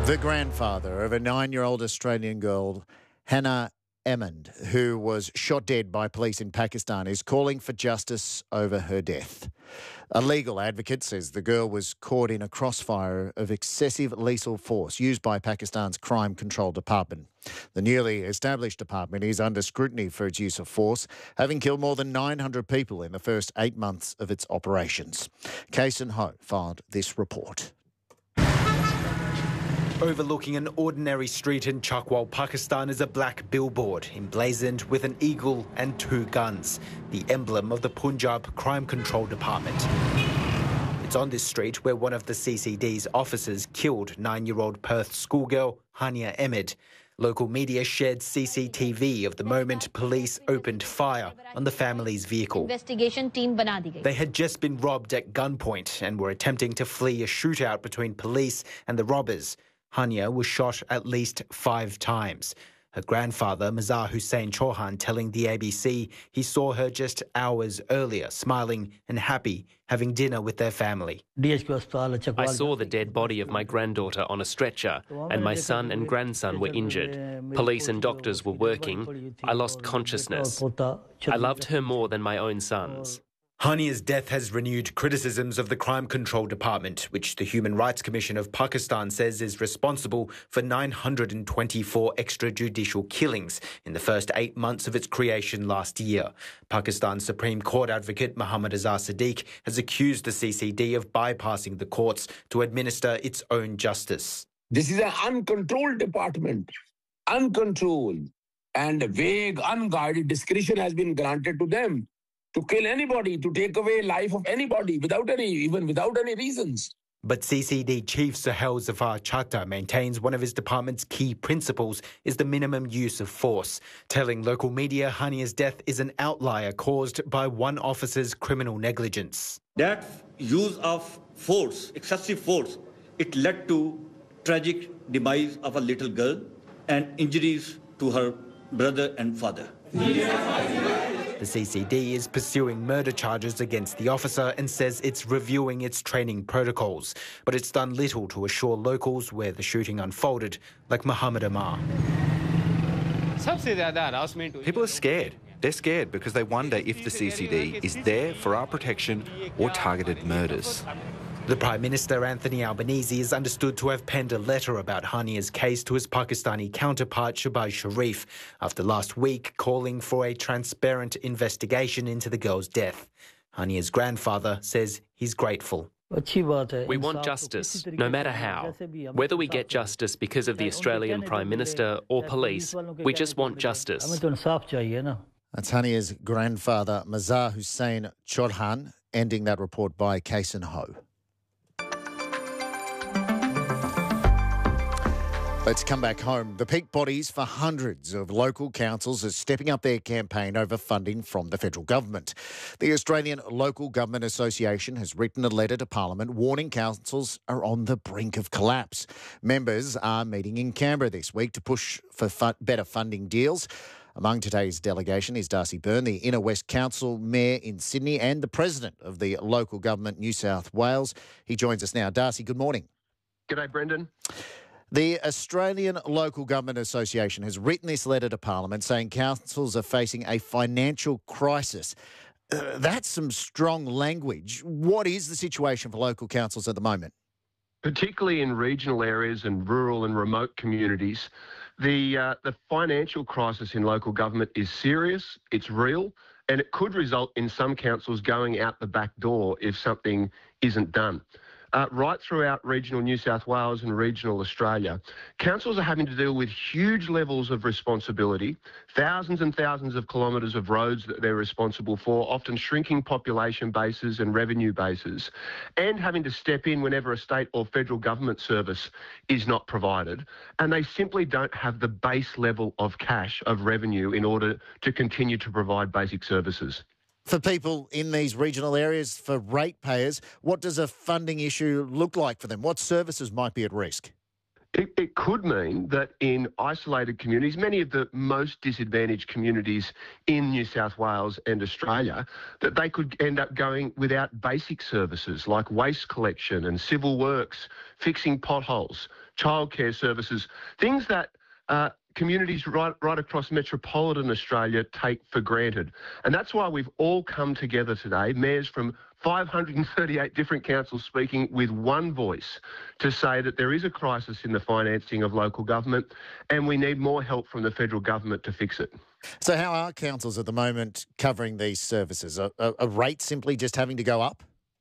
The grandfather of a 9-year-old Australian girl, Hannah Ahmed, who was shot dead by police in Pakistan, is calling for justice over her death. A legal advocate says the girl was caught in a crossfire of excessive lethal force used by Pakistan's Crime Control Department. The newly established department is under scrutiny for its use of force, having killed more than 900 people in the first 8 months of its operations. Kason Ho filed this report. Overlooking an ordinary street in Chakwal, Pakistan, is a black billboard emblazoned with an eagle and 2 guns, the emblem of the Punjab Crime Control Department. It's on this street where one of the CCD's officers killed 9-year-old Perth schoolgirl Hania Ahmed. Local media shared CCTV of the moment police opened fire on the family's vehicle. Investigation team bana di gayi. They had just been robbed at gunpoint and were attempting to flee a shootout between police and the robbers. Hania was shot at least 5 times. Her grandfather, Mazhar Hussain Chauhan, telling the ABC he saw her just hours earlier, smiling and happy, having dinner with their family. I saw the dead body of my granddaughter on a stretcher, and my son and grandson were injured. Police and doctors were working. I lost consciousness. I loved her more than my own sons. Hania's death has renewed criticisms of the Crime Control Department, which the Human Rights Commission of Pakistan says is responsible for 924 extrajudicial killings in the first 8 months of its creation last year. Pakistan's Supreme Court advocate Mohammad Azhar Siddique has accused the CCD of bypassing the courts to administer its own justice. This is an uncontrolled department, uncontrolled, and vague, unguided discretion has been granted to them to kill anybody, to take away life of anybody without any reasons. But CCD Chief Sahel Zafar Chatta maintains one of his department's key principles is the minimum use of force, telling local media Hania's death is an outlier caused by one officer's criminal negligence. That use of force, excessive force, it led to tragic demise of a little girl and injuries to her brother and father. The CCD is pursuing murder charges against the officer and says it's reviewing its training protocols. But it's done little to assure locals where the shooting unfolded, like Muhammad Amar. People are scared. They're scared because they wonder if the CCD is there for our protection or targeted murders. The Prime Minister, Anthony Albanese, is understood to have penned a letter about Hania's case to his Pakistani counterpart, Shahbaz Sharif, after last week calling for a transparent investigation into the girl's death. Hania's grandfather says he's grateful. We want justice, no matter how. Whether we get justice because of the Australian Prime Minister or police, we just want justice. That's Hania's grandfather, Mazhar Hussain Chauhan, ending that report by Kason Ho. Let's come back home. The peak bodies for hundreds of local councils are stepping up their campaign over funding from the federal government. The Australian Local Government Association has written a letter to Parliament warning councils are on the brink of collapse. Members are meeting in Canberra this week to push for better funding deals. Among today's delegation is Darcy Byrne, the Inner West Council Mayor in Sydney and the President of the Local Government New South Wales. He joins us now. Darcy, good morning. G'day, Brendan. The Australian Local Government Association has written this letter to Parliament saying councils are facing a financial crisis. That's some strong language. What is the situation for local councils at the moment? Particularly in regional areas and rural and remote communities, the financial crisis in local government is serious, it's real, and it could result in some councils going out the back door if something isn't done. Right throughout regional New South Wales and regional Australia, councils are having to deal with huge levels of responsibility, thousands and thousands of kilometres of roads that they're responsible for, often shrinking population bases and revenue bases, and having to step in whenever a state or federal government service is not provided. And they simply don't have the base level of cash, of revenue, in order to continue to provide basic services. For people in these regional areas, for ratepayers, what does a funding issue look like for them? What services might be at risk? It could mean that in isolated communities, many of the most disadvantaged communities in New South Wales and Australia, that they could end up going without basic services like waste collection and civil works, fixing potholes, childcare services, things that communities right across metropolitan Australia take for granted. And that's why we've all come together today, mayors from 538 different councils speaking with one voice to say that there is a crisis in the financing of local government and we need more help from the federal government to fix it. So how are councils at the moment covering these services? Are rates simply just having to go up?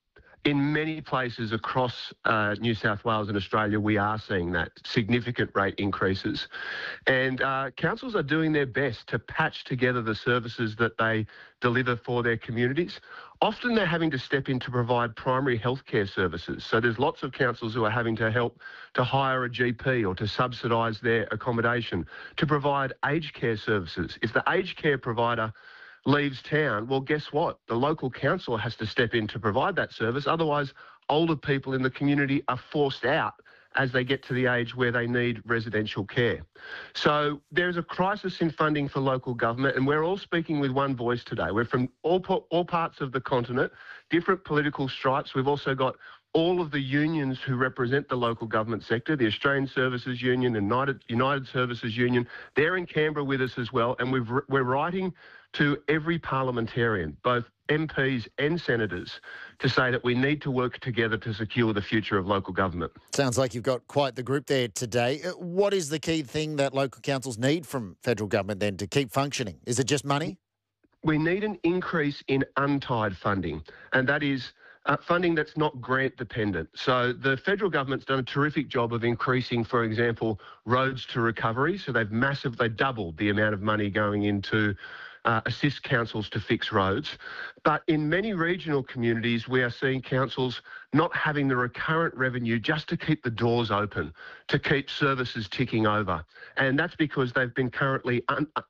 In many places across New South Wales and Australia, we are seeing that, significant rate increases. And councils are doing their best to patch together the services that they deliver for their communities. Often they're having to step in to provide primary healthcare services. So there's lots of councils who are having to help to hire a GP or to subsidise their accommodation, to provide aged care services. If the aged care provider leaves town, well, guess what? The local council has to step in to provide that service. Otherwise, older people in the community are forced out as they get to the age where they need residential care. So there's a crisis in funding for local government, and we're all speaking with one voice today. We're from all parts of the continent, different political stripes. We've also got all of the unions who represent the local government sector, the Australian Services Union, the United Services Union. They're in Canberra with us as well, and we're writing to every parliamentarian, both MPs and senators, to say that we need to work together to secure the future of local government. Sounds like you've got quite the group there today. What is the key thing that local councils need from federal government then to keep functioning? Is it just money? We need an increase in untied funding, and that is funding that's not grant dependent. So the federal government's done a terrific job of increasing, for example, roads to recovery. So they've doubled the amount of money going into assist councils to fix roads. But in many regional communities, we are seeing councils not having the recurrent revenue just to keep the doors open, to keep services ticking over. And that's because they've been chronically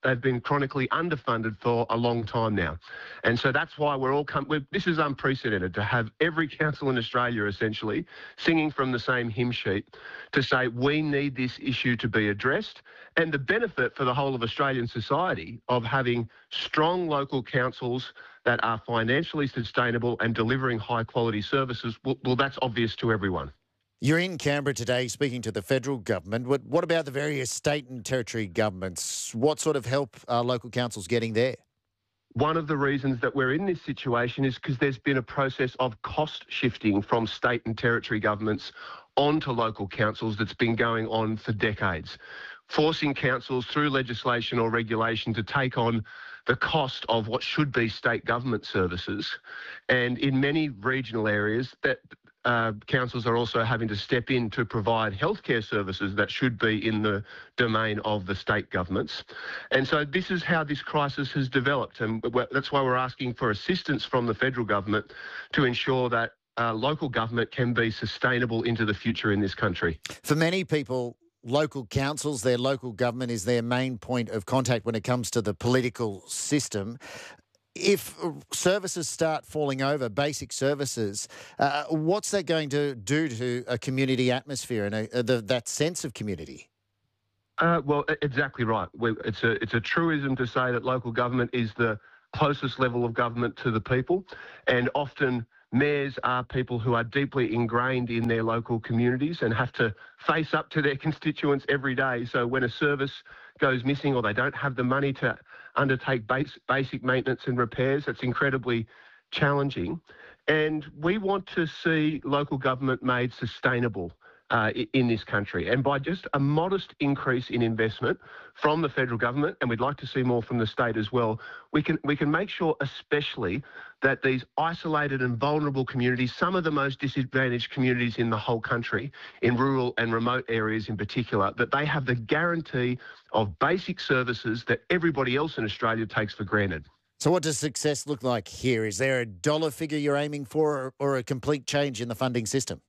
underfunded for a long time now. And so that's why this is unprecedented, to have every council in Australia essentially singing from the same hymn sheet to say we need this issue to be addressed. And the benefit for the whole of Australian society of having strong local councils that are financially sustainable and delivering high quality services, well, that's obvious to everyone. You're in Canberra today speaking to the federal government. What about the various state and territory governments? What sort of help are local councils getting there? One of the reasons that we're in this situation is because there's been a process of cost shifting from state and territory governments onto local councils that's been going on for decades, forcing councils through legislation or regulation to take on the cost of what should be state government services. And in many regional areas, that councils are also having to step in to provide healthcare services that should be in the domain of the state governments. And so this is how this crisis has developed. And that's why we're asking for assistance from the federal government to ensure that local government can be sustainable into the future in this country. For many people, local councils, their local government is their main point of contact when it comes to the political system. If services start falling over, basic services, what's that going to do to a community atmosphere and that sense of community? Well, exactly right. It's a truism to say that local government is the closest level of government to the people, and often mayors are people who are deeply ingrained in their local communities and have to face up to their constituents every day. So when a service goes missing or they don't have the money to undertake basic maintenance and repairs, it's incredibly challenging. And we want to see local government made sustainable in this country. And by just a modest increase in investment from the federal government, and we'd like to see more from the state as well, we can make sure especially that these isolated and vulnerable communities, some of the most disadvantaged communities in the whole country, in rural and remote areas in particular, that they have the guarantee of basic services that everybody else in Australia takes for granted. So what does success look like here? Is there a dollar figure you're aiming for or a complete change in the funding system?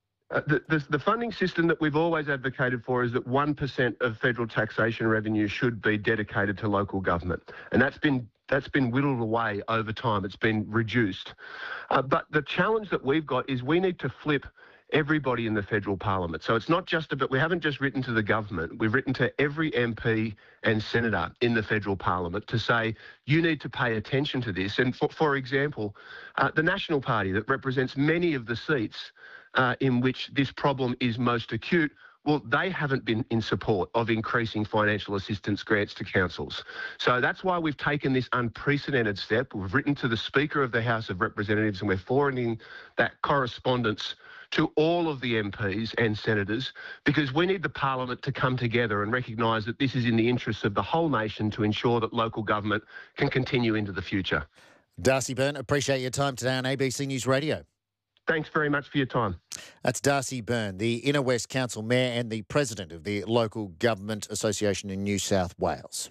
The funding system that we've always advocated for is that 1% of federal taxation revenue should be dedicated to local government. And that's been whittled away over time. It's been reduced. But the challenge that we've got is we need to flip everybody in the federal parliament. So it's not just about, we haven't just written to the government, we've written to every MP and senator in the federal parliament to say, you need to pay attention to this. And for example, the National Party that represents many of the seats in which this problem is most acute, well, they haven't been in support of increasing financial assistance grants to councils. So that's why we've taken this unprecedented step. We've written to the Speaker of the House of Representatives and we're forwarding that correspondence to all of the MPs and senators, because we need the Parliament to come together and recognise that this is in the interests of the whole nation to ensure that local government can continue into the future. Darcy Byrne, appreciate your time today on ABC News Radio. Thanks very much for your time. That's Darcy Byrne, the Inner West Council Mayor and the President of the Local Government Association in New South Wales.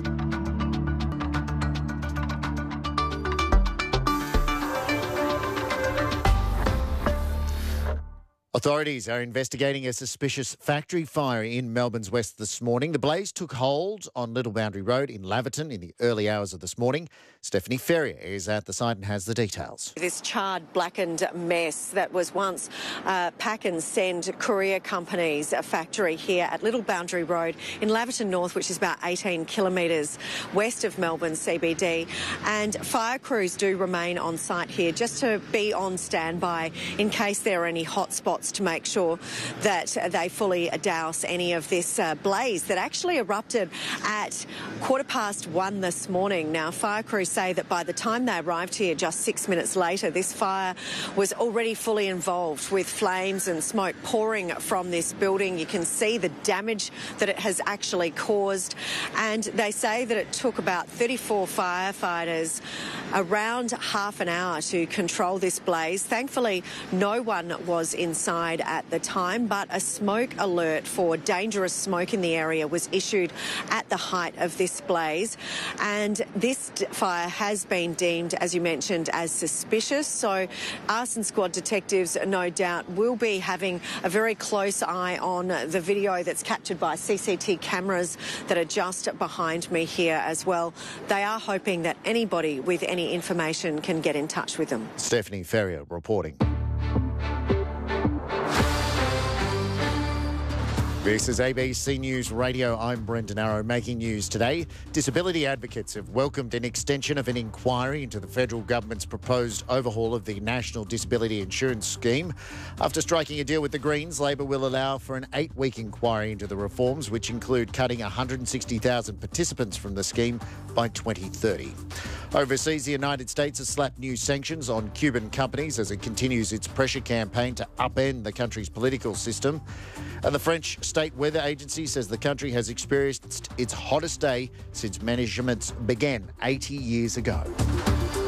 Authorities are investigating a suspicious factory fire in Melbourne's west this morning. The blaze took hold on Little Boundary Road in Laverton in the early hours of this morning. Stephanie Ferrier is at the site and has the details. This charred, blackened mess that was once Pack and Send Courier Company's factory here at Little Boundary Road in Laverton North, which is about 18 kilometres west of Melbourne CBD. And fire crews do remain on site here just to be on standby in case there are any hot spots, to make sure that they fully douse any of this blaze that actually erupted at 1:15 this morning. Now, fire crews say that by the time they arrived here just 6 minutes later, this fire was already fully involved with flames and smoke pouring from this building. You can see the damage that it has actually caused. And they say that it took about 34 firefighters around half an hour to control this blaze. Thankfully, no one was inside at the time, but a smoke alert for dangerous smoke in the area was issued at the height of this blaze. And this fire has been deemed, as you mentioned, as suspicious. So arson squad detectives, no doubt, will be having a very close eye on the video that's captured by CCTV cameras that are just behind me here as well. They are hoping that anybody with any information can get in touch with them. Stephanie Ferrier reporting. This is ABC News Radio. I'm Brendan Arrow. Making news today. Disability advocates have welcomed an extension of an inquiry into the federal government's proposed overhaul of the National Disability Insurance Scheme. After striking a deal with the Greens, Labor will allow for an 8-week inquiry into the reforms, which include cutting 160,000 participants from the scheme by 2030. Overseas, the United States has slapped new sanctions on Cuban companies as it continues its pressure campaign to upend the country's political system. And the French State Weather Agency says the country has experienced its hottest day since measurements began 80 years ago.